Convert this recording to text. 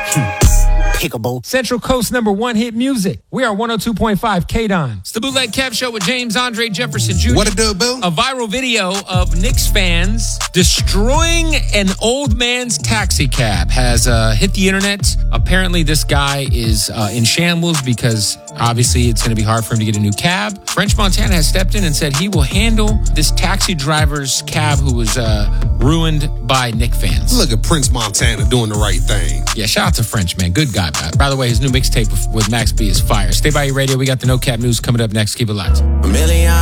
Pickable. Central Coast #1 hit music. We are 102.5 KDON. It's the Bootleg Kev Show with James Andre Jefferson Jr. What it do, Bill? A viral video of Knicks fans destroying an old man's taxi cab has hit the internet. Apparently, this guy is in shambles because obviously it's going to be hard for him to get a new cab. French Montana has stepped in and said he will handle this taxi driver's cab who was ruined by Knicks fans. Look at Prince Montana doing the right thing. Yeah, shout out to French, man. Good guy. By the way, his new mixtape with Max B is fire. Stay by your radio. We got the No Cap News coming up next. Keep it locked.